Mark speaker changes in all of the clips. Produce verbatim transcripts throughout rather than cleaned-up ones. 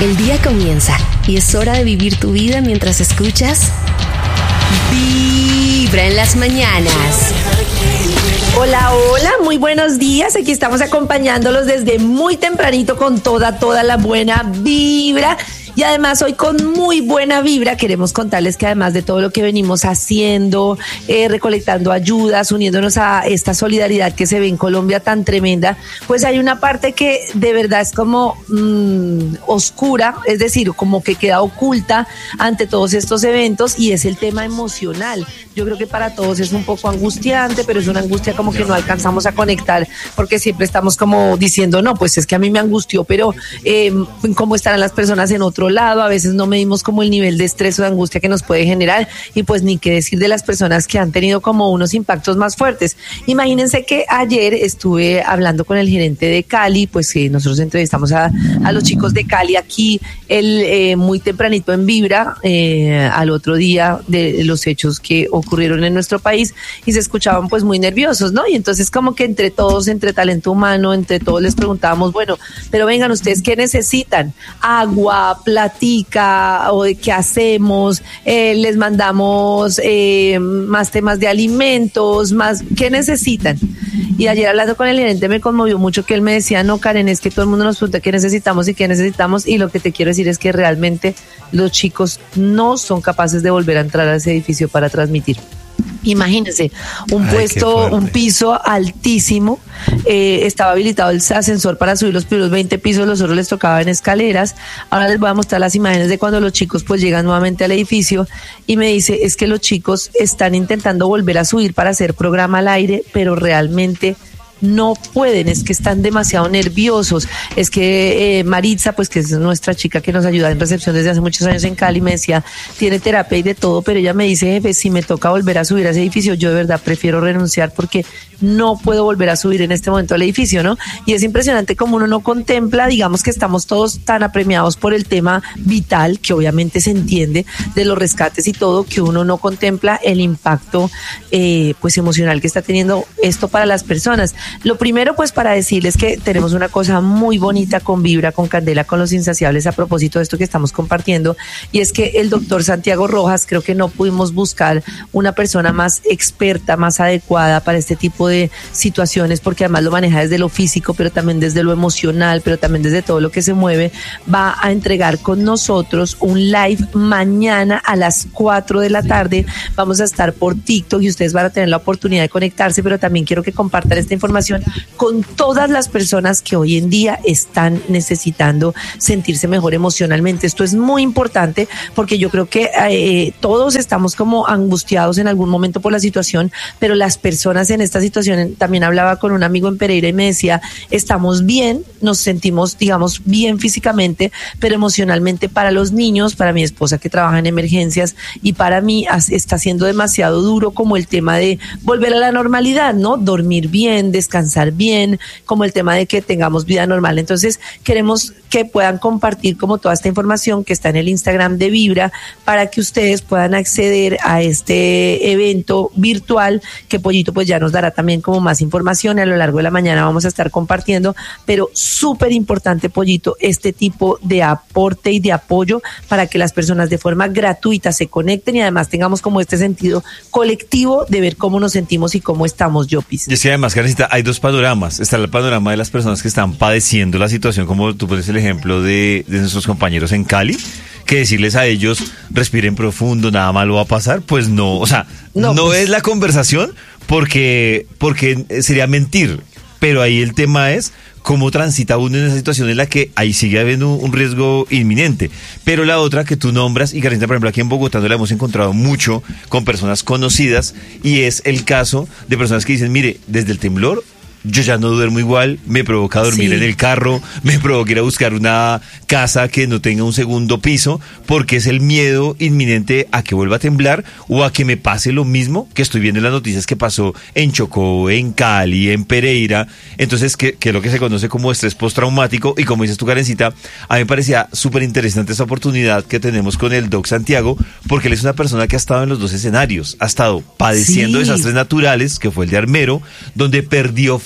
Speaker 1: El día comienza y es hora de vivir tu vida mientras escuchas Vibra en las mañanas.
Speaker 2: Hola, hola, muy buenos días. Aquí estamos acompañándolos desde muy tempranito con toda, toda la buena vibra. Y además hoy con muy buena vibra queremos contarles que además de todo lo que venimos haciendo, eh, recolectando ayudas, uniéndonos a esta solidaridad que se ve en Colombia tan tremenda, pues hay una parte que de verdad es como mmm, oscura, es decir, como que queda oculta ante todos estos eventos, y es el tema emocional. Yo creo que para todos es un poco angustiante, pero es una angustia como que no alcanzamos a conectar, porque siempre estamos como diciendo, no, pues es que a mí me angustió, pero eh, ¿cómo estarán las personas en otro lado? A veces no medimos como el nivel de estrés o de angustia que nos puede generar, y pues ni qué decir de las personas que han tenido como unos impactos más fuertes. Imagínense que ayer estuve hablando con el gerente de Cali, pues eh, nosotros entrevistamos a, a los chicos de Cali aquí el, eh, muy tempranito en Vibra, eh, al otro día de los hechos que ocurrieron en nuestro país, y se escuchaban pues muy nerviosos, ¿no? Y entonces como que entre todos, entre talento humano, entre todos les preguntábamos, bueno, pero vengan, ¿ustedes qué necesitan? Agua, platica, o de qué hacemos, eh, les mandamos eh, más temas de alimentos, más, ¿qué necesitan? Y ayer hablando con el gerente me conmovió mucho que él me decía, no, Karen, es que todo el mundo nos pregunta qué necesitamos y qué necesitamos, y lo que te quiero decir es que realmente los chicos no son capaces de volver a entrar a ese edificio para transmitir. Imagínense, un Ay, puesto, un piso altísimo, eh, estaba habilitado el ascensor para subir los primeros veinte pisos, los otros les tocaba en escaleras. Ahora les voy a mostrar las imágenes de cuando los chicos pues llegan nuevamente al edificio, y me dice, es que los chicos están intentando volver a subir para hacer programa al aire, pero realmente no pueden, es que están demasiado nerviosos. Es que eh, Maritza, pues que es nuestra chica que nos ayuda en recepción desde hace muchos años en Cali, me decía, tiene terapia y de todo, pero ella me dice, jefe, si me toca volver a subir a ese edificio, yo de verdad prefiero renunciar porque no puedo volver a subir en este momento al edificio, ¿no? Y es impresionante como uno no contempla, digamos que estamos todos tan apremiados por el tema vital, que obviamente se entiende, de los rescates y todo, que uno no contempla el impacto eh, pues emocional que está teniendo esto para las personas. Lo primero, pues para decirles que tenemos una cosa muy bonita con Vibra, con Candela, con los Insaciables, a propósito de esto que estamos compartiendo, y es que el doctor Santiago Rojas, creo que no pudimos buscar una persona más experta, más adecuada para este tipo de situaciones, porque además lo maneja desde lo físico, pero también desde lo emocional, pero también desde todo lo que se mueve. Va a entregar con nosotros un live mañana a las cuatro de la tarde. Vamos a estar por TikTok y ustedes van a tener la oportunidad de conectarse, pero también quiero que compartan esta información con todas las personas que hoy en día están necesitando sentirse mejor emocionalmente. Esto es muy importante porque yo creo que eh, todos estamos como angustiados en algún momento por la situación, pero las personas en esta situación, también hablaba con un amigo en Pereira y me decía, estamos bien, nos sentimos, digamos, bien físicamente, pero emocionalmente para los niños, para mi esposa que trabaja en emergencias, y para mí está siendo demasiado duro como el tema de volver a la normalidad, ¿no? Dormir bien, descansar bien, como el tema de que tengamos vida normal. Entonces queremos que puedan compartir como toda esta información que está en el Instagram de Vibra, para que ustedes puedan acceder a este evento virtual, que Pollito pues ya nos dará también como más información, y a lo largo de la mañana vamos a estar compartiendo, pero súper importante, Pollito, este tipo de aporte y de apoyo para que las personas de forma gratuita se conecten y además tengamos como este sentido colectivo de ver cómo nos sentimos y cómo estamos, Yopis.
Speaker 3: Y es que además, Karencita, hay dos panoramas. Está el panorama de las personas que están padeciendo la situación, como tú pones el ejemplo de, de nuestros compañeros en Cali, que decirles a ellos, respiren profundo, nada malo va a pasar, pues no, o sea, no, no pues... es la conversación, porque, porque sería mentir, pero ahí el tema es cómo transita uno en esa situación en la que ahí sigue habiendo un riesgo inminente. Pero la otra que tú nombras, y Karencita, por ejemplo, aquí en Bogotá no la hemos encontrado mucho con personas conocidas, y es el caso de personas que dicen, mire, desde el temblor yo ya no duermo igual, me provoca dormir sí. en el carro, me provoca ir a buscar una casa que no tenga un segundo piso, porque es el miedo inminente a que vuelva a temblar o a que me pase lo mismo que estoy viendo en las noticias que pasó en Chocó, en Cali, en Pereira. Entonces, que, que es lo que se conoce como estrés postraumático, y como dices tú, Karencita, a mí me parecía súper interesante esta oportunidad que tenemos con el Doc Santiago, porque él es una persona que ha estado en los dos escenarios, ha estado padeciendo sí. desastres naturales, que fue el de Armero, donde perdió familia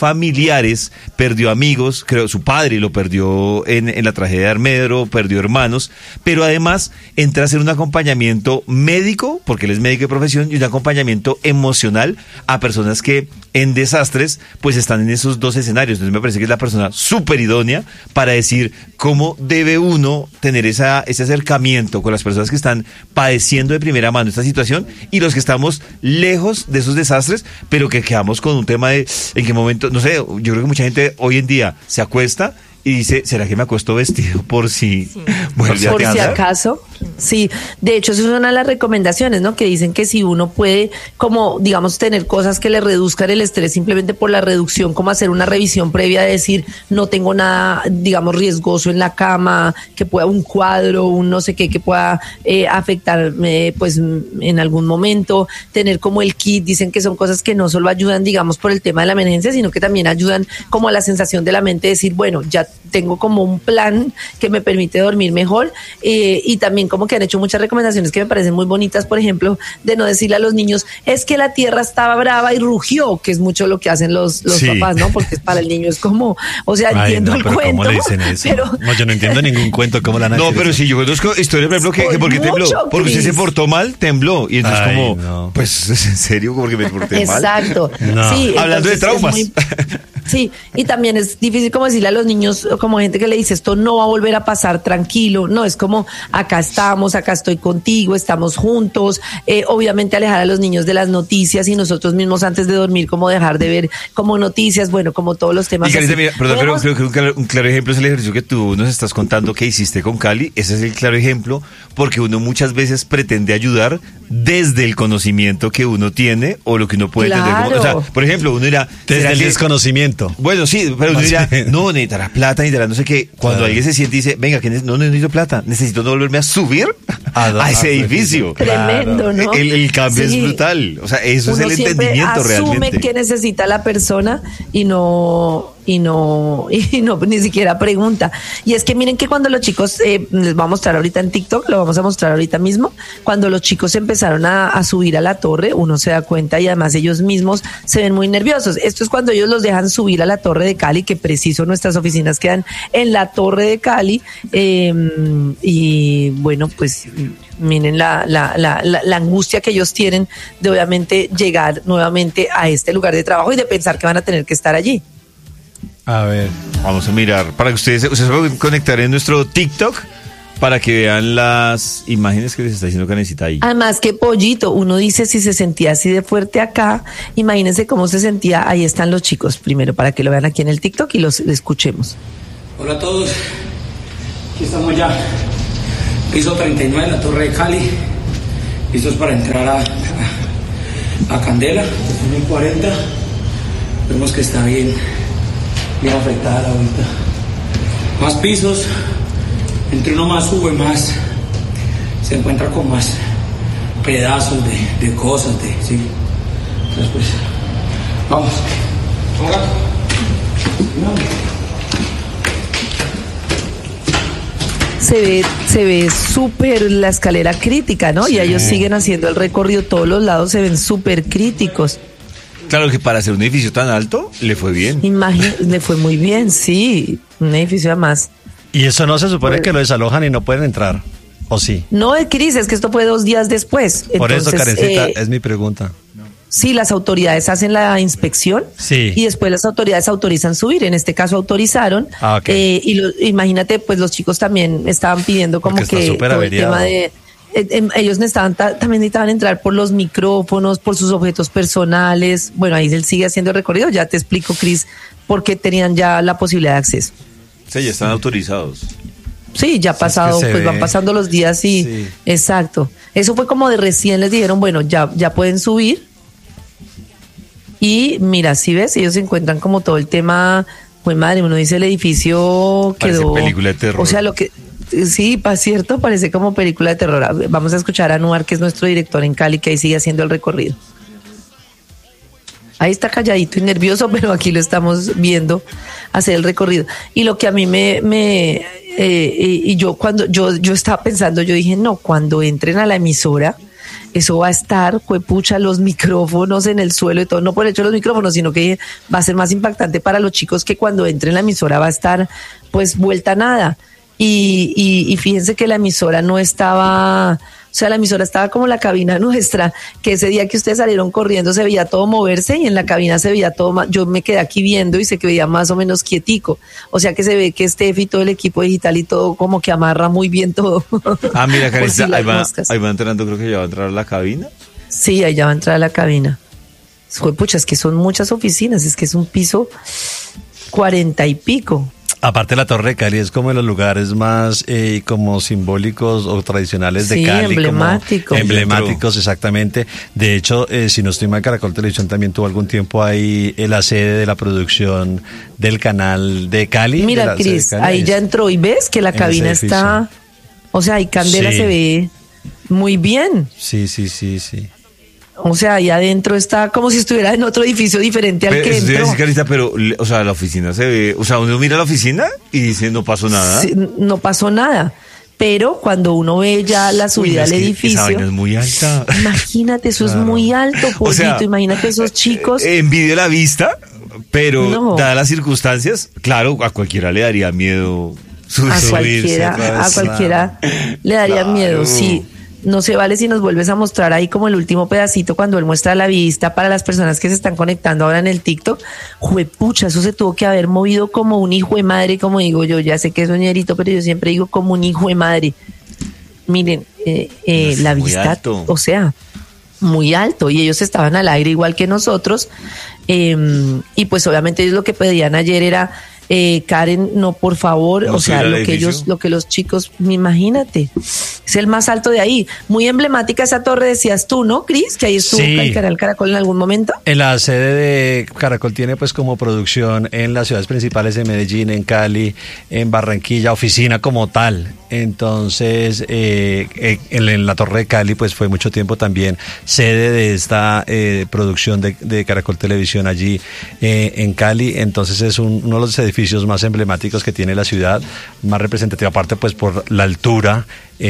Speaker 3: familiares, perdió amigos, creo su padre lo perdió en, en la tragedia de Armedro, perdió hermanos, pero además entra a hacer un acompañamiento médico, porque él es médico de profesión, y un acompañamiento emocional a personas que en desastres pues están en esos dos escenarios. Entonces me parece que es la persona súper idónea para decir cómo debe uno tener esa, ese acercamiento con las personas que están padeciendo de primera mano esta situación y los que estamos lejos de esos desastres, pero que quedamos con un tema de en qué momento, no sé, yo creo que mucha gente hoy en día se acuesta y dice, ¿será que me acuesto vestido por si
Speaker 2: sí.
Speaker 3: vuelve
Speaker 2: por
Speaker 3: a
Speaker 2: si acaso? Sí, de hecho, eso es una de las recomendaciones, ¿no? Que dicen que si uno puede, como, digamos, tener cosas que le reduzcan el estrés simplemente por la reducción, como hacer una revisión previa de decir, no tengo nada, digamos, riesgoso en la cama, que pueda un cuadro, un no sé qué, que pueda eh, afectarme, pues, en algún momento, tener como el kit, dicen que son cosas que no solo ayudan, digamos, por el tema de la emergencia, sino que también ayudan como a la sensación de la mente de decir, bueno, ya tengo como un plan que me permite dormir mejor, eh, y también como que han hecho muchas recomendaciones que me parecen muy bonitas, por ejemplo, de no decirle a los niños, es que la tierra estaba brava y rugió, que es mucho lo que hacen los, los
Speaker 3: sí.
Speaker 2: papás, ¿no? Porque para el niño es como, o sea,
Speaker 4: Ay,
Speaker 2: entiendo
Speaker 4: no,
Speaker 2: el
Speaker 4: pero
Speaker 2: cuento.
Speaker 4: ¿cómo le dicen eso?
Speaker 2: Pero,
Speaker 4: no, yo no entiendo ningún cuento, ¿cómo la han
Speaker 3: No, pero sí, yo conozco historias, por ejemplo, que, que porque
Speaker 2: Mucho,
Speaker 3: tembló, porque usted
Speaker 2: Cris.
Speaker 3: se portó mal, tembló, y entonces
Speaker 4: Ay,
Speaker 3: como,
Speaker 4: no.
Speaker 3: pues, ¿es en serio? Porque me porté mal.
Speaker 2: Exacto.
Speaker 4: No.
Speaker 2: Sí,
Speaker 3: Hablando de
Speaker 2: entonces
Speaker 3: traumas.
Speaker 2: es muy- Sí, y también es difícil como decirle a los niños, como gente que le dice, esto no va a volver a pasar, tranquilo. No, es como, acá estamos, acá estoy contigo, estamos juntos. Eh, obviamente alejar a los niños de las noticias y nosotros mismos antes de dormir, como dejar de ver como noticias, bueno, como todos los temas.
Speaker 3: Y Carita,
Speaker 2: así.
Speaker 3: mira, perdón, pero
Speaker 2: Podemos-
Speaker 3: creo que un claro, un claro ejemplo es el ejercicio que tú nos estás contando que hiciste con Cali. Ese es el claro ejemplo, porque uno muchas veces pretende ayudar desde el conocimiento que uno tiene o lo que uno puede entender. Como- o
Speaker 2: Claro.
Speaker 3: sea, por ejemplo, uno dirá...
Speaker 4: Desde
Speaker 3: ¿será
Speaker 4: el
Speaker 3: que-
Speaker 4: desconocimiento.
Speaker 3: Bueno, sí, pero uno
Speaker 4: Más
Speaker 3: dirá,
Speaker 4: bien.
Speaker 3: no, necesitará plata, necesitará no sé qué. Cuando
Speaker 4: Claro.
Speaker 3: alguien se siente y dice, venga, que ne- no necesito plata, necesito no volverme a subir
Speaker 4: A
Speaker 3: a,
Speaker 4: do-
Speaker 3: ese
Speaker 4: a-
Speaker 3: edificio.
Speaker 2: Tremendo, ¿no?
Speaker 3: El, el cambio
Speaker 2: Sí.
Speaker 3: es brutal. O sea, eso
Speaker 2: Uno
Speaker 3: es el
Speaker 2: siempre
Speaker 3: entendimiento
Speaker 2: asume
Speaker 3: realmente.
Speaker 2: que necesita la persona y no y no y no ni siquiera pregunta. Y es que miren que cuando los chicos eh, les voy a mostrar ahorita en TikTok, lo vamos a mostrar ahorita mismo, cuando los chicos empezaron a, a subir a la torre, uno se da cuenta y además ellos mismos se ven muy nerviosos. Esto es cuando ellos los dejan subir a la torre de Cali, que preciso nuestras oficinas quedan en la torre de Cali, eh, y bueno, pues miren la, la, la, la, la angustia que ellos tienen de obviamente llegar nuevamente a este lugar de trabajo y de pensar que van a tener que estar allí.
Speaker 4: A ver.
Speaker 3: Vamos a mirar, para que ustedes, ustedes se pueden conectar en nuestro TikTok para que vean las imágenes que les está diciendo que necesita ahí.
Speaker 2: Además que Pollito, uno dice si se sentía así de fuerte acá, imagínense cómo se sentía, ahí están los chicos, primero para que lo vean aquí en el TikTok y los escuchemos.
Speaker 5: Hola a todos, aquí estamos ya, piso treinta y nueve, la Torre de Cali, listos para entrar a, a, a Candela, mil cuarenta, vemos que está bien, bien afectada la ahorita. Más pisos, entre uno más sube, más se encuentra con más pedazos de, de cosas, de, sí. Entonces pues, vamos, vamos gato. Vamos.
Speaker 2: Se ve, se ve súper la escalera crítica, ¿no? Y ellos siguen haciendo el recorrido, todos los lados se ven súper críticos.
Speaker 3: Claro que para hacer un edificio tan alto, le fue bien.
Speaker 2: Imagín- le fue muy bien, sí, un edificio además.
Speaker 4: Y eso no se supone
Speaker 2: Pues-
Speaker 4: que lo desalojan y no pueden entrar. ¿O sí?
Speaker 2: No, Cris, es que esto fue dos días después.
Speaker 4: Por eso,
Speaker 2: Entonces,
Speaker 4: Karencita,
Speaker 2: eh,
Speaker 4: es mi pregunta.
Speaker 2: sí, las autoridades hacen la inspección
Speaker 4: Sí.
Speaker 2: y después las autoridades autorizan subir. En este caso autorizaron.
Speaker 4: Ah, ok.
Speaker 2: eh, y lo- imagínate, pues los chicos también estaban pidiendo como
Speaker 4: Porque está
Speaker 2: que
Speaker 4: súper
Speaker 2: todo el
Speaker 4: averiado.
Speaker 2: tema de... eh, em, ellos necesitaban, ta- también necesitaban entrar por los micrófonos, por sus objetos personales. Bueno, ahí él sigue haciendo el recorrido. Ya te explico, Cris, por qué tenían ya la posibilidad de acceso.
Speaker 3: Sí, ya están autorizados.
Speaker 2: Sí, ya ha
Speaker 4: que
Speaker 2: pasado,
Speaker 4: se
Speaker 2: pues van
Speaker 4: ve.
Speaker 2: pasando los días y
Speaker 4: Sí.
Speaker 2: exacto. Eso fue como de recién les dijeron, bueno, ya, ya pueden subir. Y mira, si ves, ellos se encuentran como todo el tema, pues madre, uno dice el edificio
Speaker 3: Parece
Speaker 2: quedó.
Speaker 3: película de terror.
Speaker 2: O sea, lo que sí, pa cierto, parece como película de terror. Vamos a escuchar a Anuar, que es nuestro director en Cali, que ahí sigue haciendo el recorrido. Ahí está calladito y nervioso, pero aquí lo estamos viendo hacer el recorrido. Y lo que a mí me, me eh, y, y yo cuando yo, yo estaba pensando, yo dije, no, cuando entren a la emisora, eso va a estar, cuepucha, los micrófonos en el suelo y todo, no por el hecho de los micrófonos, sino que va a ser más impactante para los chicos que cuando entren la emisora va a estar pues vuelta a nada. Y, y, y fíjense que la emisora no estaba, o sea, la emisora estaba como la cabina nuestra, que ese día que ustedes salieron corriendo se veía todo moverse y en la cabina se veía todo, yo me quedé aquí viendo y se veía más o menos quietico, o sea que se ve que Steffi, todo el equipo digital y todo como que amarra muy bien todo.
Speaker 3: Ah, mira, Karencita,
Speaker 2: si
Speaker 3: ahí, va,
Speaker 2: moscas.
Speaker 3: ahí va entrando, creo que ya va a entrar a la cabina.
Speaker 2: Sí, ahí ya va a entrar a la cabina. Fue pucha, es que son muchas oficinas, es que es un piso cuarenta y pico.
Speaker 4: Aparte la Torre de Cali es como de los lugares más eh, como simbólicos o tradicionales de
Speaker 2: Sí,
Speaker 4: Cali.
Speaker 2: emblemático.
Speaker 4: Como emblemáticos, exactamente. De hecho, eh, si no estoy mal, Caracol Televisión también tuvo algún tiempo ahí eh, la sede de la producción del canal de Cali.
Speaker 2: Mira,
Speaker 4: de la sede de
Speaker 2: Cris,
Speaker 4: Cali.
Speaker 2: ahí ya entró y ves que la
Speaker 4: en ese
Speaker 2: cabina
Speaker 4: edificio.
Speaker 2: está, o sea, ahí Candela
Speaker 4: Sí.
Speaker 2: se ve muy bien.
Speaker 4: Sí, sí, sí, sí.
Speaker 2: O sea, ahí adentro está como si estuviera en otro edificio diferente al
Speaker 3: Pero,
Speaker 2: que
Speaker 3: eso te iba a
Speaker 2: entró.
Speaker 3: decir, Karencita, pero, le- o sea, la oficina se ve, o sea, uno mira la oficina y dice, no pasó nada.
Speaker 2: Sí, no pasó nada. Pero cuando uno ve ya la
Speaker 3: Uy,
Speaker 2: subida
Speaker 3: no, es
Speaker 2: al
Speaker 3: que
Speaker 2: edificio,
Speaker 3: esa vaina es muy alta.
Speaker 2: imagínate, eso
Speaker 4: Claro.
Speaker 2: es muy alto,
Speaker 3: O sea,
Speaker 2: pollito. Imagínate esos chicos.
Speaker 3: Eh, envidio la vista, pero
Speaker 2: No.
Speaker 3: dadas las circunstancias, claro, a cualquiera le daría miedo su-
Speaker 2: a
Speaker 3: subirse
Speaker 2: cualquiera,
Speaker 3: otra
Speaker 2: a
Speaker 3: vez.
Speaker 2: cualquiera le daría
Speaker 3: Claro.
Speaker 2: miedo. Sí, no se vale si nos vuelves a mostrar ahí como el último pedacito cuando él muestra la vista para las personas que se están conectando ahora en el TikTok. Juepucha, eso se tuvo que haber movido como un hijo de madre, como digo yo. Ya sé que es soñerito, pero yo siempre digo como un hijo de madre. Miren, eh, eh,
Speaker 3: No,
Speaker 2: la
Speaker 3: muy
Speaker 2: vista,
Speaker 3: alto.
Speaker 2: o sea, muy alto, y ellos estaban al aire igual que nosotros. eh, y pues obviamente ellos lo que pedían ayer era eh, Karen, no, por favor,
Speaker 3: No
Speaker 2: o sea,
Speaker 3: subir al
Speaker 2: lo que
Speaker 3: edificio.
Speaker 2: ellos, lo que los chicos, imagínate, es el más alto de ahí. Muy emblemática esa torre, decías tú, ¿no, Cris? Que ahí estuvo
Speaker 4: Sí.
Speaker 2: el canal Caracol en algún momento.
Speaker 4: En la sede de Caracol tiene pues como producción en las ciudades principales, en Medellín, en Cali, en Barranquilla, oficina como tal. Entonces, eh, eh, en, en la Torre de Cali pues fue mucho tiempo también sede de esta eh, producción de, de Caracol Televisión allí eh, en Cali. Entonces es un- uno de los edificios más emblemáticos que tiene la ciudad, más representativo, aparte pues por la altura.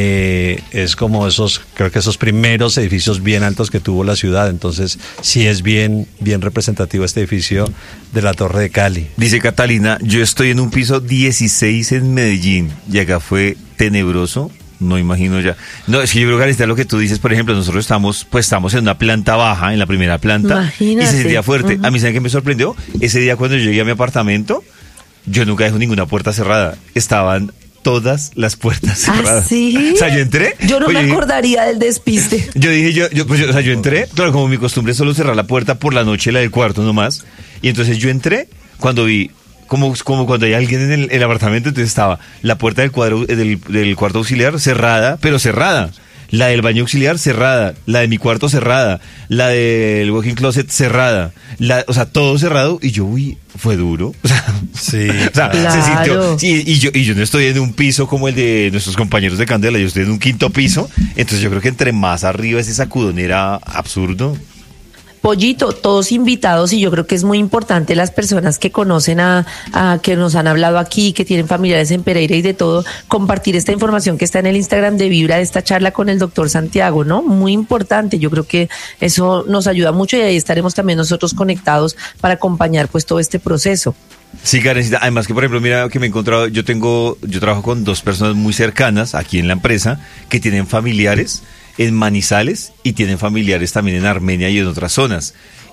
Speaker 4: Eh, es como esos, creo que esos primeros edificios bien altos que tuvo la ciudad, entonces sí es bien, bien representativo este edificio de la Torre de Cali.
Speaker 3: Dice Catalina, yo estoy en un piso dieciséis en Medellín y acá fue tenebroso, no imagino ya. No, es que yo creo que Karencita, lo que tú dices, por ejemplo, nosotros estamos, pues estamos en una planta baja, en la primera planta,
Speaker 2: Imagínate.
Speaker 3: y se sentía fuerte.
Speaker 2: Ujú.
Speaker 3: A mí, ¿saben qué me sorprendió? Ese día cuando yo llegué a mi apartamento, yo nunca dejo ninguna puerta cerrada. Estaban todas las puertas
Speaker 2: ¿Ah,
Speaker 3: cerradas.
Speaker 2: sí?
Speaker 3: O sea, yo entré.
Speaker 2: Yo no
Speaker 3: oye,
Speaker 2: me acordaría del despiste.
Speaker 3: Yo dije, yo, yo, pues yo, o sea, yo entré, claro, como mi costumbre es solo cerrar la puerta por la noche, la del cuarto nomás. Y entonces yo entré cuando vi, como, como cuando hay alguien en el, el apartamento, entonces estaba la puerta del, cuadro, del, del cuarto auxiliar cerrada, pero cerrada. La del baño auxiliar cerrada, la de mi cuarto cerrada, la del walking closet cerrada, la, o sea, todo cerrado y yo, uy, fue duro. O sea,
Speaker 4: Sí,
Speaker 3: o sea,
Speaker 2: Claro.
Speaker 3: se sintió. Sí, y yo, y yo no estoy en un piso como el de nuestros compañeros de Candela, yo estoy en un quinto piso. Entonces yo creo que entre más arriba ese sacudón era absurdo.
Speaker 2: Pollito, todos invitados, y yo creo que es muy importante las personas que conocen a, a que nos han hablado aquí, que tienen familiares en Pereira y de todo, compartir esta información que está en el Instagram de Vibra, de esta charla con el doctor Santiago, ¿no? Muy importante, yo creo que eso nos ayuda mucho y ahí estaremos también nosotros conectados para acompañar pues todo este proceso.
Speaker 3: Sí, Karencita, además que por ejemplo, mira que me he encontrado, yo tengo, yo trabajo con dos personas muy cercanas aquí en la empresa que tienen familiares en Manizales y tienen familiares también en Armenia y en otras zonas.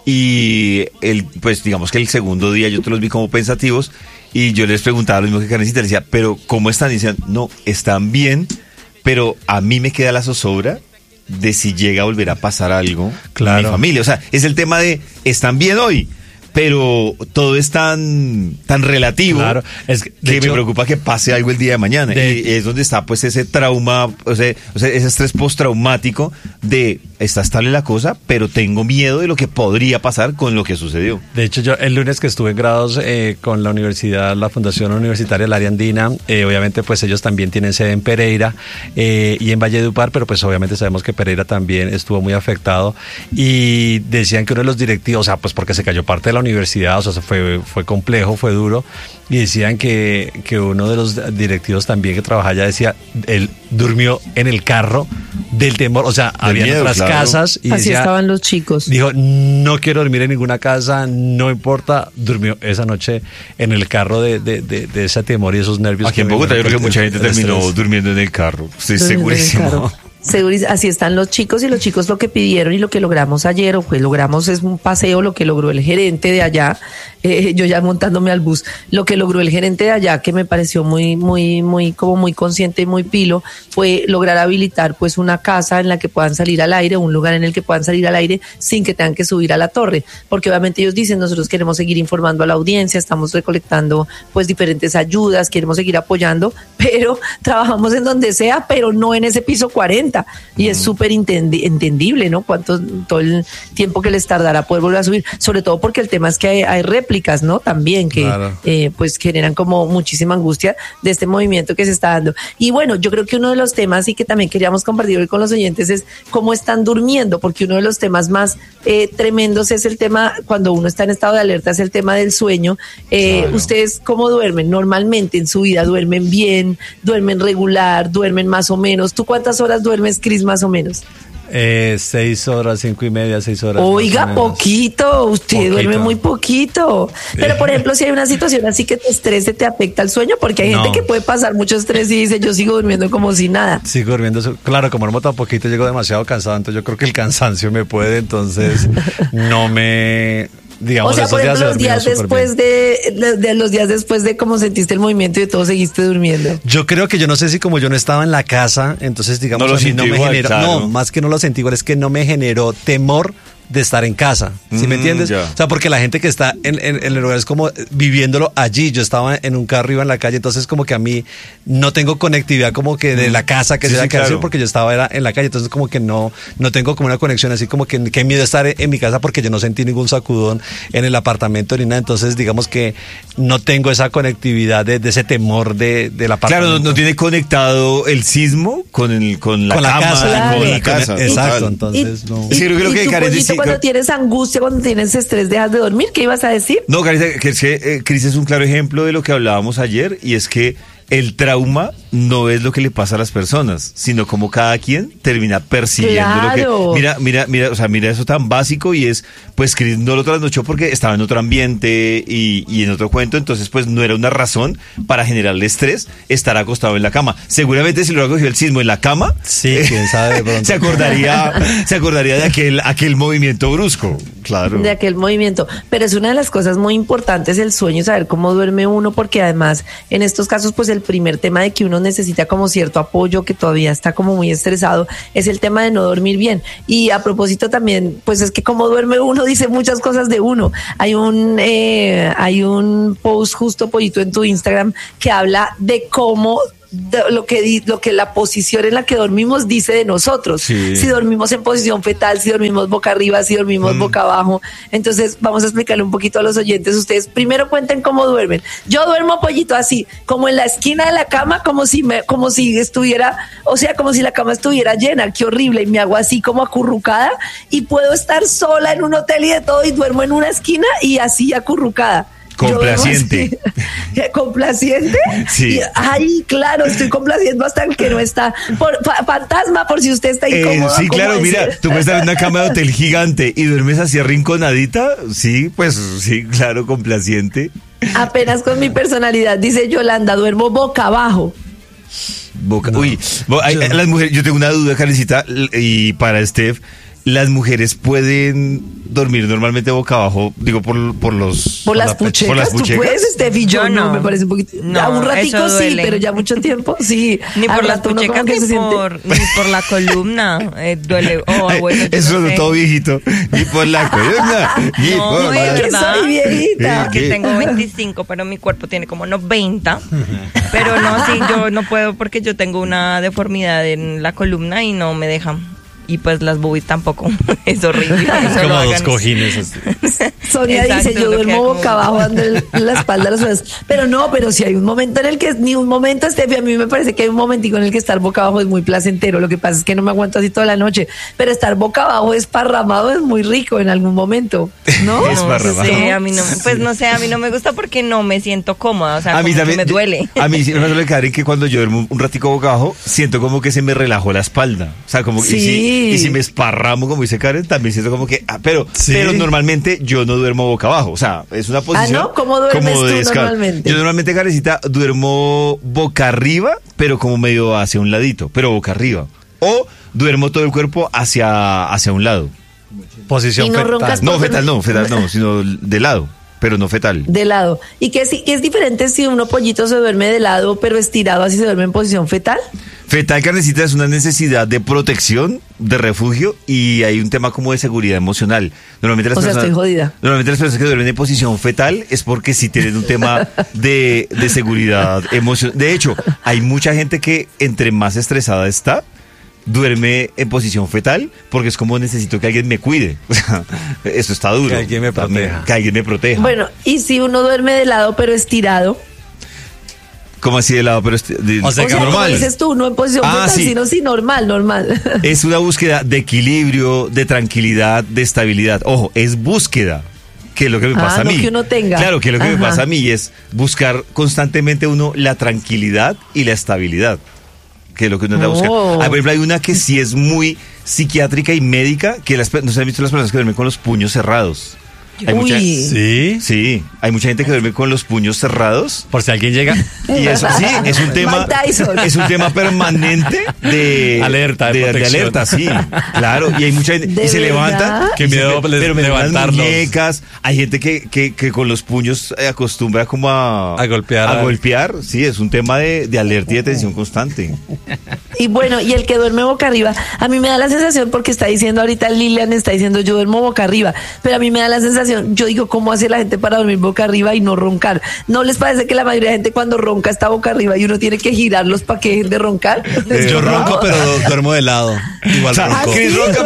Speaker 3: Y el, pues digamos que el segundo día yo te los vi como pensativos y yo les preguntaba lo mismo que Karencita, les decía, pero ¿cómo están? Y decían, no, están bien, pero a mí me queda la zozobra de si llega a volver a pasar algo
Speaker 4: Claro.
Speaker 3: en mi familia. O sea, es el tema de, están bien hoy, pero todo es tan, tan relativo.
Speaker 4: Claro, es que, de
Speaker 3: que
Speaker 4: hecho-
Speaker 3: me preocupa que pase algo el día de mañana.
Speaker 4: De-
Speaker 3: y es donde está pues ese trauma, o sea, o sea, ese estrés postraumático de está estable la cosa, pero tengo miedo de lo que podría pasar con lo que sucedió.
Speaker 4: De hecho, yo el lunes que estuve en grados eh, con la universidad, la Fundación Universitaria del Área Andina, eh, obviamente pues ellos también tienen sede en Pereira eh, y en Valledupar, pero pues obviamente sabemos que Pereira también estuvo muy afectado y decían que uno de los directivos, o sea, pues porque se cayó parte de la universidad, o sea, fue, fue complejo, fue duro, y decían que, que uno de los directivos también que trabajaba allá decía, él durmió en el carro del temor, o sea, había
Speaker 3: miedo,
Speaker 4: otras
Speaker 3: claro.
Speaker 4: casas y
Speaker 2: Así
Speaker 4: decía,
Speaker 2: estaban los chicos.
Speaker 4: dijo, no quiero dormir en ninguna casa, no importa, durmió esa noche en el carro de, de, de, de ese temor y esos nervios.
Speaker 3: Aquí en
Speaker 4: que
Speaker 3: Bogotá
Speaker 4: me-
Speaker 3: yo creo que mucha gente
Speaker 4: el
Speaker 3: terminó
Speaker 4: estrés.
Speaker 3: durmiendo en el carro. Estoy
Speaker 2: Durmiendo en el
Speaker 3: segurísimo.
Speaker 2: carro. Segurísimo. Así están los chicos y los chicos lo que pidieron y lo que logramos ayer o que logramos es un paseo, lo que logró el gerente de allá, eh, yo ya montándome al bus, lo que logró el gerente de allá que me pareció muy, muy, muy, como muy consciente y muy pilo, fue lograr habilitar pues una casa en la que puedan salir al aire, un lugar en el que puedan salir al aire sin que tengan que subir a la torre, porque obviamente ellos dicen nosotros queremos seguir informando a la audiencia, estamos recolectando pues diferentes ayudas, queremos seguir apoyando, pero trabajamos en donde sea, pero no en ese piso cuarenta. Y es súper entendi- entendible, ¿no? Cuánto, todo el tiempo que les tardará poder volver a subir, sobre todo porque el tema es que hay, hay réplicas, ¿no? También que
Speaker 4: Claro.
Speaker 2: eh, pues generan como muchísima angustia de este movimiento que se está dando. Y bueno, yo creo que uno de los temas y que también queríamos compartir hoy con los oyentes es cómo están durmiendo, porque uno de los temas más eh, tremendos es el tema, cuando uno está en estado de alerta, es el tema del sueño. Eh,
Speaker 3: Claro.
Speaker 2: ¿Ustedes cómo duermen? Normalmente en su vida, ¿duermen bien? ¿Duermen regular? ¿Duermen más o menos? ¿Tú cuántas horas duermes, Cris, más o menos?
Speaker 4: Eh, seis horas, cinco y media, seis horas.
Speaker 2: Oiga,
Speaker 4: más o menos.
Speaker 2: poquito, usted
Speaker 4: Poquito.
Speaker 2: duerme muy poquito. Pero, por ejemplo, si hay una situación así que te estrese, te afecta el sueño, porque hay
Speaker 4: No.
Speaker 2: gente que puede pasar mucho estrés y dice, yo sigo durmiendo como si nada.
Speaker 4: Sigo durmiendo, su- claro, como duermo tan poquito, llego demasiado cansado, entonces yo creo que el cansancio me puede, entonces no me, digamos,
Speaker 2: O sea,
Speaker 4: esos
Speaker 2: por ejemplo,
Speaker 4: he
Speaker 2: los días
Speaker 4: dormido súper
Speaker 2: después
Speaker 4: bien.
Speaker 2: de, de, de los días después de cómo sentiste el movimiento y de todo, seguiste durmiendo.
Speaker 4: Yo creo que yo no sé si como yo no estaba en la casa, entonces digamos
Speaker 3: No lo
Speaker 4: a mí no
Speaker 3: sintió
Speaker 4: me
Speaker 3: igual,
Speaker 4: generó,
Speaker 3: claro.
Speaker 4: no, más que no lo sentí igual, es que no me generó temor de estar en casa, ¿sí me
Speaker 3: Mm,
Speaker 4: entiendes?
Speaker 3: ya.
Speaker 4: O sea, porque la gente que está en, en, en el lugar es como viviéndolo allí, yo estaba en un carro, iba en la calle, entonces como que a mí no tengo conectividad como que de la casa que
Speaker 3: Sí,
Speaker 4: sea
Speaker 3: sí,
Speaker 4: que hacer,
Speaker 3: claro.
Speaker 4: porque yo estaba era en la calle, entonces como que no, no tengo como una conexión, así como que qué miedo estar en mi casa porque yo no sentí ningún sacudón en el apartamento ni nada, entonces digamos que no tengo esa conectividad de, de ese temor de, del apartamento.
Speaker 3: Claro, no, no tiene conectado el sismo con, el, con la
Speaker 4: Con la
Speaker 3: cama,
Speaker 4: casa,
Speaker 2: claro.
Speaker 3: con
Speaker 2: Y
Speaker 3: la
Speaker 4: con-
Speaker 3: casa.
Speaker 4: exacto,
Speaker 3: total.
Speaker 4: entonces
Speaker 2: y,
Speaker 4: no.
Speaker 2: y-
Speaker 3: Sí, creo que lo
Speaker 2: y
Speaker 3: que
Speaker 2: tu
Speaker 3: Karen
Speaker 2: pollito,
Speaker 3: dice-
Speaker 2: cuando tienes angustia, cuando tienes estrés, dejas de dormir, ¿qué ibas a decir?
Speaker 3: No, Carita, que es que eh, Cris es un claro ejemplo de lo que hablábamos ayer y es que el trauma no es lo que le pasa a las personas, sino como cada quien termina persiguiendo
Speaker 2: Claro.
Speaker 3: lo que... Mira, mira, mira, o sea, mira eso tan básico y es, pues Cris no lo trasnochó porque estaba en otro ambiente y, y en otro cuento, entonces pues no era una razón para generarle estrés estar acostado en la cama. Seguramente si lo ha cogido el sismo en la cama,
Speaker 4: Sí, quién sabe de pronto.
Speaker 3: se acordaría, se acordaría de aquel, aquel movimiento brusco. Claro.
Speaker 2: De aquel movimiento. Pero es una de las cosas muy importantes el sueño, saber cómo duerme uno, porque además en estos casos pues el primer tema de que uno necesita como cierto apoyo, que todavía está como muy estresado, es el tema de no dormir bien. Y a propósito también, pues es que como duerme uno dice muchas cosas de uno. Hay un eh, hay un post justo, Pollito, en tu Instagram que habla de cómo de lo que di- lo que la posición en la que dormimos dice de nosotros.
Speaker 3: Sí.
Speaker 2: Si dormimos en posición fetal, si dormimos boca arriba, si dormimos
Speaker 3: Mm.
Speaker 2: boca abajo. Entonces vamos a explicarle un poquito a los oyentes. Ustedes primero cuenten cómo duermen. Yo duermo, Pollito, así, como en la esquina de la cama, como si me, como si estuviera, o sea, como si la cama estuviera llena. Qué horrible. Y me hago así como acurrucada y puedo estar sola en un hotel y de todo y duermo en una esquina y así acurrucada. Yo duermo
Speaker 3: Complaciente.
Speaker 2: así. ¿Complaciente?
Speaker 3: Sí.
Speaker 2: Y, ay, claro, estoy complaciendo hasta el que no está. Por, fa- fantasma, por si usted está
Speaker 3: Eh,
Speaker 2: incómodo.
Speaker 3: sí,
Speaker 2: ¿cómo
Speaker 3: claro,
Speaker 2: es?
Speaker 3: mira, tú puedes estar en una cama de hotel gigante y duermes así arrinconadita. Sí, pues sí, claro, complaciente.
Speaker 2: Apenas con mi personalidad, dice Yolanda, duermo boca abajo.
Speaker 3: Boca- Uy, bo- hay-
Speaker 4: yo-
Speaker 3: las mujeres, yo tengo una duda, Karencita, l- y para Steph, ¿las mujeres pueden dormir normalmente boca abajo? Digo, por, por los...
Speaker 2: Por las
Speaker 3: la pe-
Speaker 2: puchecas,
Speaker 3: por las
Speaker 2: tú
Speaker 3: puchecas?
Speaker 2: puedes, Steffi, yo
Speaker 6: Yo
Speaker 2: no.
Speaker 6: no.
Speaker 2: me parece un poquito.
Speaker 6: No,
Speaker 2: a un ratico
Speaker 6: eso
Speaker 2: sí,
Speaker 6: duele.
Speaker 2: pero ya mucho tiempo, sí.
Speaker 6: Ni
Speaker 2: Al
Speaker 6: por las
Speaker 2: rato uno como
Speaker 6: puchecas
Speaker 2: que
Speaker 6: ni
Speaker 2: se siente-
Speaker 6: por, ni por la columna. Eh, duele. Oh,
Speaker 3: Ay,
Speaker 6: bueno, yo
Speaker 3: eso
Speaker 6: no
Speaker 3: es
Speaker 6: sé.
Speaker 3: todo viejito. Ni por la columna, ni
Speaker 6: No,
Speaker 3: por
Speaker 6: de
Speaker 3: la...
Speaker 2: Que
Speaker 6: verdad.
Speaker 2: soy viejita.
Speaker 3: ¿Qué?
Speaker 6: Que tengo veinticinco, pero mi cuerpo tiene como noventa. Pero no, sí, yo no puedo porque yo tengo una deformidad en la columna y no me dejan. y pues las boobies tampoco. Es horrible. Eso
Speaker 4: Como
Speaker 6: lo
Speaker 4: dos
Speaker 6: hagan.
Speaker 4: cojines. así.
Speaker 2: Sonia
Speaker 6: Exacto,
Speaker 2: dice, yo
Speaker 6: lo que
Speaker 2: duermo
Speaker 6: hago.
Speaker 2: boca abajo dando el- la espalda a los suelos. Pero no, pero si hay un momento en el que, ni un momento, Estefi, a mí me parece que hay un momentico en el que estar boca abajo es muy placentero. Lo que pasa es que no me aguanto así toda la noche. Pero estar boca abajo esparramado es muy rico en algún momento, ¿no?
Speaker 3: Es
Speaker 6: No
Speaker 3: barra,
Speaker 6: sé,
Speaker 3: barra.
Speaker 6: a mí no, pues no sé, a mí no me gusta porque no me siento cómoda, o sea,
Speaker 3: A mí
Speaker 6: como que
Speaker 3: también
Speaker 6: me duele.
Speaker 3: A mí sí me suele caer en que cuando yo duermo un ratico boca abajo, siento como que se me relajó la espalda. O sea, como que y
Speaker 2: Sí.
Speaker 3: si, y si me esparramo, como dice Karen, también siento como que. ah, pero,
Speaker 4: Sí.
Speaker 3: pero normalmente yo no duermo boca abajo. O sea, es una posición.
Speaker 2: ¿no? ¿Cómo duermes
Speaker 3: como de
Speaker 2: tú
Speaker 3: descanso.
Speaker 2: normalmente?
Speaker 3: Yo normalmente, Karencita, duermo boca arriba, pero como medio hacia un ladito, pero boca arriba. O duermo todo el cuerpo hacia, hacia un lado.
Speaker 4: Posición
Speaker 2: Y no
Speaker 4: fetal.
Speaker 2: roncas
Speaker 3: No,
Speaker 2: Pues,
Speaker 3: fetal no, fetal no, sino de lado, pero no fetal.
Speaker 2: De lado. ¿Y qué es, qué es diferente si uno pollito se duerme de lado, pero estirado así se duerme en posición fetal?
Speaker 3: Fetal, Carnecita, es una necesidad de protección, de refugio, y hay un tema como de seguridad emocional. Normalmente las
Speaker 2: O sea,
Speaker 3: personas,
Speaker 2: estoy jodida.
Speaker 3: Normalmente las personas que duermen en posición fetal es porque sí tienen un tema de, de seguridad emocional. De hecho, hay mucha gente que entre más estresada está, duerme en posición fetal porque es como necesito que alguien me cuide. O sea, eso está duro.
Speaker 4: Que alguien me
Speaker 3: También,
Speaker 4: proteja.
Speaker 3: Que alguien me proteja.
Speaker 2: Bueno, y si uno duerme de lado, pero estirado.
Speaker 3: ¿Cómo así de lado? Pero este- de-
Speaker 4: O sea,
Speaker 2: O sea,
Speaker 4: que
Speaker 2: como
Speaker 3: normal.
Speaker 2: dices tú, no en posición
Speaker 3: Ah,
Speaker 2: fetal,
Speaker 3: sí.
Speaker 2: sino sí, normal, normal.
Speaker 3: Es una búsqueda de equilibrio, de tranquilidad, de estabilidad. Ojo, es búsqueda, que es lo que me
Speaker 2: Ah,
Speaker 3: pasa a
Speaker 2: no
Speaker 3: mí.
Speaker 2: que uno tenga.
Speaker 3: Claro, que es lo que me
Speaker 2: Ajá.
Speaker 3: pasa a mí es buscar constantemente uno la tranquilidad y la estabilidad, que es lo que uno anda
Speaker 2: Oh.
Speaker 3: buscando. Ah, por ejemplo, hay una que sí es muy psiquiátrica y médica, que las, pe- no se han visto las personas que duermen con los puños cerrados. Hay
Speaker 2: Uy.
Speaker 3: mucha,
Speaker 4: Sí.
Speaker 3: sí, hay mucha gente que duerme con los puños cerrados.
Speaker 4: Por si alguien llega.
Speaker 3: Y eso sí, es un tema,
Speaker 2: Mike Tyson.
Speaker 3: es un tema permanente de
Speaker 4: Alerta, de
Speaker 3: de,
Speaker 4: protección.
Speaker 3: alerta, sí, claro. Y hay mucha gente
Speaker 2: ¿De
Speaker 3: y se
Speaker 2: verdad?
Speaker 3: levanta,
Speaker 4: Qué
Speaker 3: y se-
Speaker 4: miedo les-
Speaker 3: pero me duelen las
Speaker 4: levantarlos.
Speaker 3: muñecas. Hay gente que, que, que con los puños eh, acostumbra como a,
Speaker 4: A golpear.
Speaker 3: a golpear. Sí, es un tema de, de alerta y de tensión constante.
Speaker 2: Y bueno, y el que duerme boca arriba, a mí me da la sensación, porque está diciendo ahorita Lilian, está diciendo yo duermo boca arriba, pero a mí me da la sensación, yo digo, ¿cómo hace la gente para dormir boca arriba y no roncar? ¿No les parece que la mayoría de gente cuando ronca está boca arriba y uno tiene que girarlos para que dejen de roncar?
Speaker 3: Eh,
Speaker 4: Yo ronco, pero duermo de lado. Igual
Speaker 3: O sea,
Speaker 4: ronco.
Speaker 3: Chris ronca,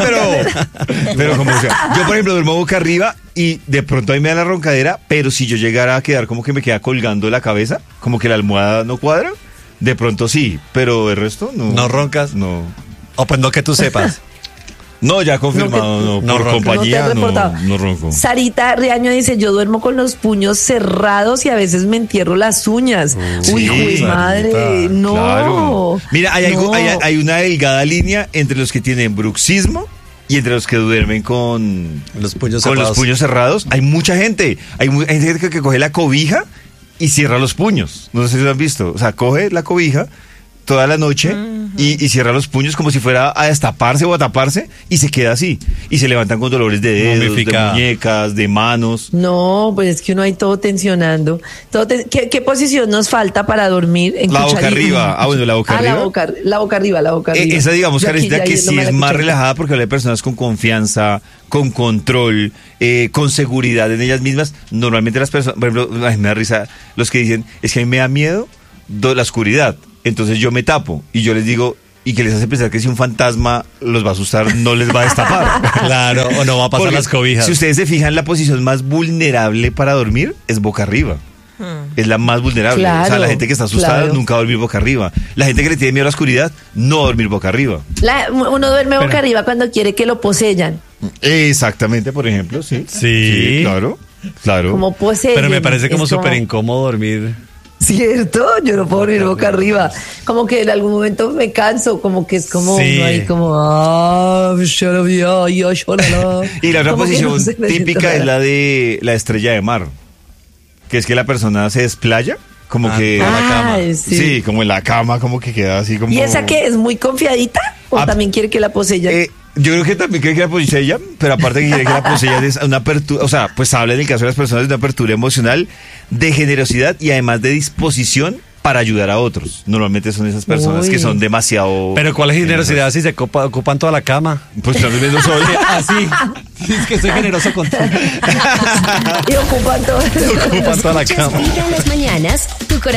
Speaker 3: pero, pero como sea. Yo, por ejemplo, duermo boca arriba y de pronto ahí me da la roncadera, pero si yo llegara a quedar como que me queda colgando la cabeza, como que la almohada no cuadra, de pronto sí, pero el resto no.
Speaker 4: ¿No roncas?
Speaker 3: No.
Speaker 4: O pues no que tú sepas.
Speaker 3: No, ya confirmado, no,
Speaker 4: no
Speaker 3: por
Speaker 4: ronca.
Speaker 3: compañía,
Speaker 2: No te han
Speaker 3: no,
Speaker 2: reportado.
Speaker 3: no ronco.
Speaker 2: Sarita Riaño dice, yo duermo con los puños cerrados y a veces me entierro las uñas. Uy,
Speaker 3: sí,
Speaker 2: jue
Speaker 3: Sarita,
Speaker 2: madre, no.
Speaker 3: Claro. Mira, hay, algo,
Speaker 2: no.
Speaker 3: hay, hay una delgada línea entre los que tienen bruxismo y entre los que duermen con
Speaker 4: Los puños
Speaker 3: con
Speaker 4: cerrados.
Speaker 3: los puños cerrados. Hay mucha gente. Hay, mu- hay gente que, que coge la cobija y cierra los puños. No sé si lo han visto. O sea, coge la cobija toda la noche y, y cierra los puños como si fuera a destaparse o a taparse y se queda así. Y se levantan con dolores de dedos,
Speaker 4: Momificada.
Speaker 3: de muñecas, de manos.
Speaker 2: No, pues es que uno ahí todo tensionando. Todo ten- ¿Qué, qué posición nos falta para dormir? En
Speaker 3: La boca
Speaker 2: cucharita?
Speaker 3: arriba. Ah, bueno, la boca
Speaker 2: Ah,
Speaker 3: arriba.
Speaker 2: La boca, la boca arriba, la boca
Speaker 3: Eh,
Speaker 2: arriba.
Speaker 3: esa, digamos,
Speaker 2: Yo aquí
Speaker 3: Karencita,
Speaker 2: ya
Speaker 3: que
Speaker 2: yéndome
Speaker 3: sí
Speaker 2: a la
Speaker 3: es más
Speaker 2: cucharita.
Speaker 3: relajada porque habla de personas con confianza, con control, eh, con seguridad en ellas mismas. Normalmente las personas, por ejemplo, ay, me da risa los que dicen, es que a mí me da miedo do- la oscuridad, entonces yo me tapo y yo les digo, y que les hace pensar que si un fantasma los va a asustar, no les va a destapar.
Speaker 4: Claro, o no va a pasar
Speaker 3: Porque
Speaker 4: las cobijas.
Speaker 3: Si ustedes se fijan, la posición más vulnerable para dormir es boca arriba. Es la más vulnerable. o sea,
Speaker 2: Claro,
Speaker 3: la gente que está asustada
Speaker 2: claro.
Speaker 3: nunca va a dormir boca arriba. La gente que le tiene miedo a la oscuridad no va a dormir boca arriba.
Speaker 2: La- uno duerme boca
Speaker 4: Pero-
Speaker 2: arriba cuando quiere que lo poseyan.
Speaker 3: Exactamente, por ejemplo, sí.
Speaker 4: Sí.
Speaker 3: claro, claro.
Speaker 2: Como poseen.
Speaker 4: Pero me parece como
Speaker 2: Es
Speaker 4: súper incómodo dormir.
Speaker 2: ¿Cierto? Yo no puedo dormir boca arriba. Como que en algún momento me canso, como que es como
Speaker 4: Sí.
Speaker 2: uno ahí como ah, shalala, ya, shalala.
Speaker 3: Y la otra
Speaker 2: Como que
Speaker 3: posición
Speaker 2: no sé, me siento
Speaker 3: típica es
Speaker 2: rara.
Speaker 3: la de la estrella de mar, que es que la persona se desplaya, como
Speaker 4: Ah,
Speaker 3: que...
Speaker 4: a la cama.
Speaker 2: Ay,
Speaker 3: sí.
Speaker 2: sí.
Speaker 3: como en la cama, como que queda así como...
Speaker 2: ¿Y esa que es muy confiadita? ¿O
Speaker 3: Ah,
Speaker 2: también quiere que la poseyan?
Speaker 3: Eh, yo creo que también quiere que la posella, pero aparte que quiere que la posella es una apertura, o sea, pues habla en el caso de las personas de una apertura emocional, de generosidad y además de disposición para ayudar a otros. Normalmente son esas personas
Speaker 2: Uy.
Speaker 3: que son demasiado...
Speaker 4: Pero ¿cuál es generosidad si se copa- ocupan toda la cama?
Speaker 3: Pues también viendo soy.
Speaker 4: Así. Es que soy generoso con todo.
Speaker 2: Y ocupan todo.
Speaker 4: Ocupan toda la
Speaker 1: Escuchas
Speaker 4: cama.
Speaker 1: Vibra en las mañanas, tu corazón